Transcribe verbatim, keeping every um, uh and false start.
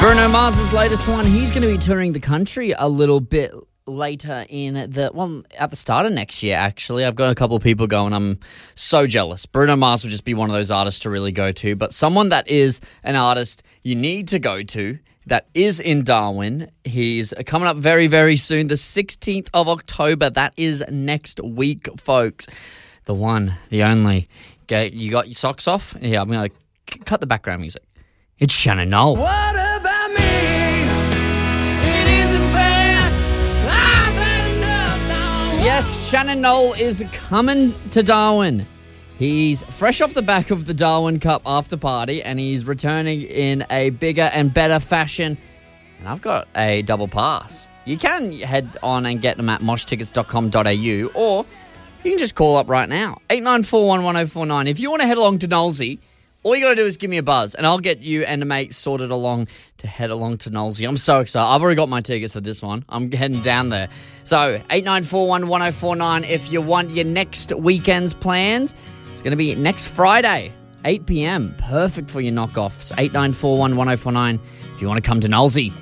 Bruno Mars' latest one, he's going to be touring the country a little bit later in the, well, at the start of next year, actually. I've got a couple of people going, I'm so jealous. Bruno Mars will just be one of those artists to really go to, but someone that is an artist you need to go to, that is in Darwin. He's coming up very, very soon, the sixteenth of October. That is next week, folks. The one, the only. Okay, you got your socks off? Yeah, I'm going to c- cut the background music. It's Shannon Noll. What about me? It isn't fair. I've had enough now. Yes, Shannon Noll is coming to Darwin. He's fresh off the back of the Darwin Cup after party, and he's returning in a bigger and better fashion. And I've got a double pass. You can head on and get them at mosh tickets dot com dot a u, or you can just call up right now, eight nine four one, one oh four nine. If you want to head along to Knowlesy, all you got to do is give me a buzz, and I'll get you and a mate sorted along to head along to Knowlesy. I'm so excited. I've already got my tickets for this one. I'm heading down there. So, eight nine four one, one oh four nine if you want your next weekend's plans. It's going to be next Friday, eight p.m. Perfect for your knockoffs. eight nine four one, one oh four nine if you want to come to Knowlesy.